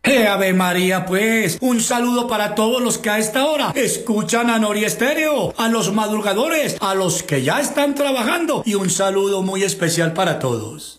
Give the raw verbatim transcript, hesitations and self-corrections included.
Eh, Ave María, pues, un saludo para todos los que a esta hora escuchan a Nori Estéreo, a los madrugadores, a los que ya están trabajando y un saludo muy especial para todos.